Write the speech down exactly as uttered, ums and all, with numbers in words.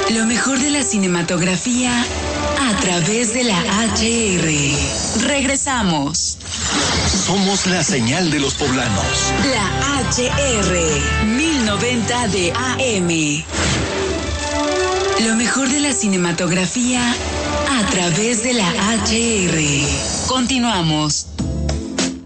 Lo mejor de la cinematografía a través de la H R. Regresamos. Somos la señal de los poblanos. La H R mil noventa de A M. Lo mejor de la cinematografía a través de la H R. Continuamos.